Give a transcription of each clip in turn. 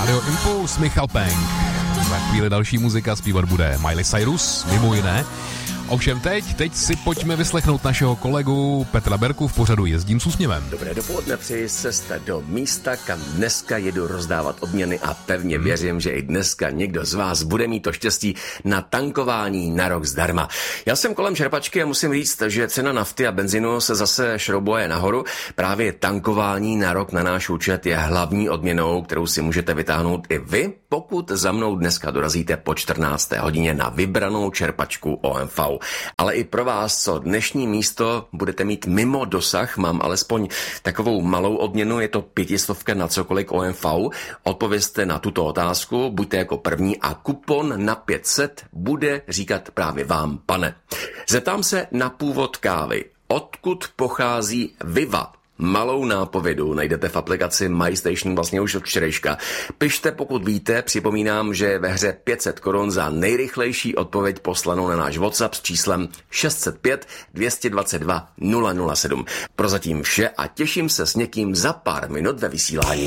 Radio Impuls, Michal Penk. Za chvíli další muzika zpívat bude Miley Cyrus, mimo jiné. Ovšem teď si pojďme vyslechnout našeho kolegu Petra Berku v pořadu Jezdím s úsměvem. Dobré dopoledne, přeji cesta do místa, kam dneska jedu rozdávat odměny a pevně věřím, že i dneska někdo z vás bude mít to štěstí na tankování na rok zdarma. Já jsem kolem čerpačky a musím říct, že cena nafty a benzínu se zase šroubuje nahoru. Právě tankování na rok na náš účet je hlavní odměnou, kterou si můžete vytáhnout i vy, pokud za mnou dneska dorazíte po 14. hodině na vybranou čerpačku OMV. Ale i pro vás, co dnešní místo budete mít mimo dosah, mám alespoň takovou malou odměnu, je to 500 na cokoliv OMV. Odpovězte na tuto otázku, buďte jako první a kupon na 500 bude říkat právě vám, pane. Zeptám se na původ kávy. Odkud pochází Viva? Malou nápovědu najdete v aplikaci MyStation vlastně už od včerejška. Pište, pokud víte, připomínám, že je ve hře 500 korun za nejrychlejší odpověď poslanou na náš WhatsApp s číslem 605 222 007. Prozatím vše a těším se s někým za pár minut ve vysílání.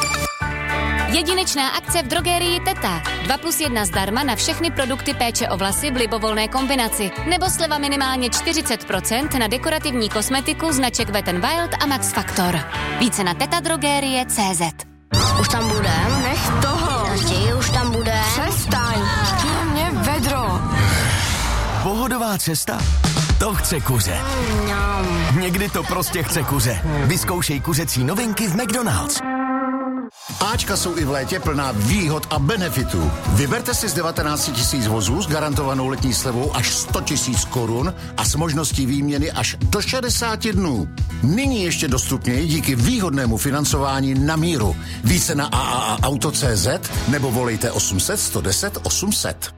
Jedinečná akce v drogerii Teta. 2+1 zdarma na všechny produkty péče o vlasy v libovolné kombinaci. Nebo sleva minimálně 40% na dekorativní kosmetiku značek Wet n Wild a Max Factor. Více na tetadrogerie.cz. Už tam budem? Nech toho. Raději už tam bude. Přestaň. Chtěl mě vedro. Pohodová cesta? To chce kuře. Někdy to prostě chce kuře. Vyzkoušej kuřecí novinky v McDonald's. Ačka jsou i v létě plná výhod a benefitů. Vyberte si z 19 000 vozů s garantovanou letní slevou až 100 000 korun a s možností výměny až do 60 dnů. Nyní ještě dostupněji díky výhodnému financování na míru. Více na AAAauto.cz nebo volejte 800 110 800.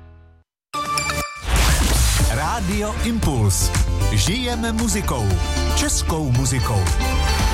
Rádio Impuls. Žijeme muzikou. Českou muzikou.